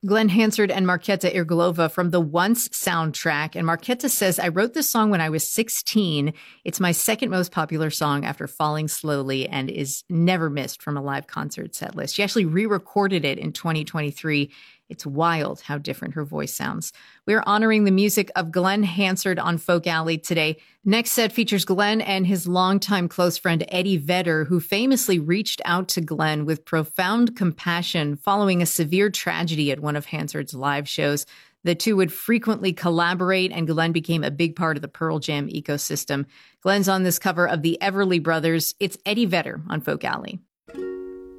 Glenn Hansard and Markéta Irglová from the Once soundtrack. And Markéta says, I wrote this song when I was 16. It's my second most popular song after Falling Slowly and is never missed from a live concert set list. She actually re-recorded it in 2023. It's wild how different her voice sounds. We're honoring the music of Glenn Hansard on Folk Alley today. Next set features Glenn and his longtime close friend Eddie Vedder, who famously reached out to Glenn with profound compassion following a severe tragedy at one of Hansard's live shows. The two would frequently collaborate, and Glenn became a big part of the Pearl Jam ecosystem. Glenn's on this cover of the Everly Brothers. It's Eddie Vedder on Folk Alley.